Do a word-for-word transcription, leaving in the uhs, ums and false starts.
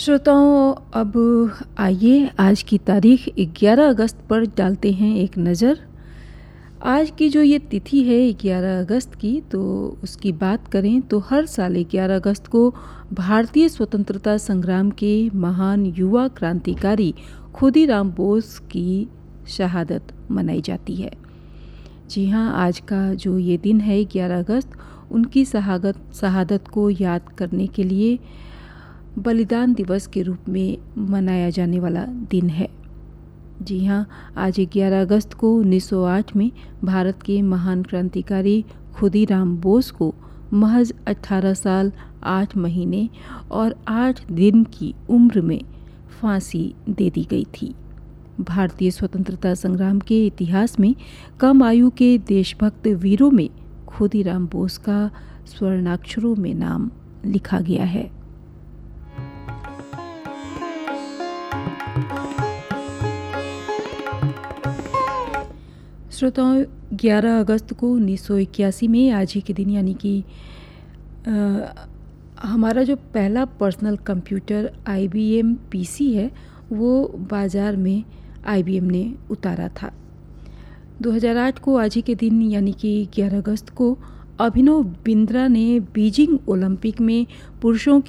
श्रोताओं, अब आइए आज की तारीख ग्यारह अगस्त पर डालते हैं एक नज़र। आज की जो ये तिथि है ग्यारह अगस्त की, तो उसकी बात करें तो हर साल ग्यारह अगस्त को भारतीय स्वतंत्रता संग्राम के महान युवा क्रांतिकारी खुदीराम बोस की शहादत मनाई जाती है। जी हाँ, आज का जो ये दिन है ग्यारह अगस्त, उनकी शहादत शहादत को याद करने के लिए बलिदान दिवस के रूप में मनाया जाने वाला दिन है। जी हाँ, आज ग्यारह अगस्त को उन्नीस सौ आठ में भारत के महान क्रांतिकारी खुदीराम बोस को महज अठारह साल आठ महीने और आठ दिन की उम्र में फांसी दे दी गई थी। भारतीय स्वतंत्रता संग्राम के इतिहास में कम आयु के देशभक्त वीरों में खुदीराम बोस का स्वर्णाक्षरों में नाम लिखा गया है। श्रोताओं, ग्यारह अगस्त को उन्नीस सौ इक्यासी में आज ही के दिन यानी कि हमारा जो पहला पर्सनल कंप्यूटर आई बी एम पी सी है, वो बाज़ार में आई बी एम ने उतारा था। दो हज़ार आठ को आज ही के दिन यानी कि ग्यारह अगस्त को अभिनव बिंद्रा ने बीजिंग ओलंपिक में पुरुषों